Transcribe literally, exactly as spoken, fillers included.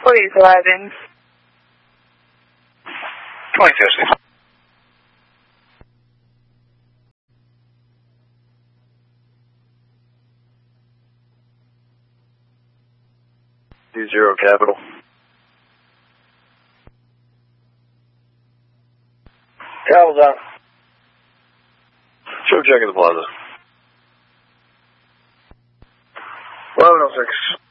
Please eleven. twenty-two six. Two zero Capital. Capital's out. Show check in the plaza. eleven oh six.